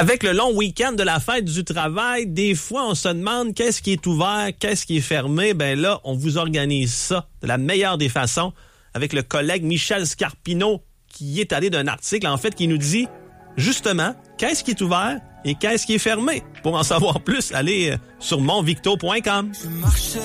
Avec le long week-end de la fête du travail, des fois, on se demande qu'est-ce qui est ouvert, qu'est-ce qui est fermé. Ben là, on vous organise ça de la meilleure des façons avec le collègue Michel Scarpino qui est allé d'un article, en fait, qui nous dit justement qu'est-ce qui est ouvert et qu'est-ce qui est fermé. Pour en savoir plus, allez sur monvicto.com.